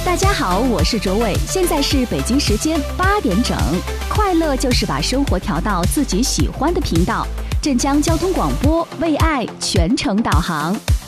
大家好，我是卓伟，现在是北京时间8点整。快乐就是把生活调到自己喜欢的频道。镇江交通广播为爱全程导航。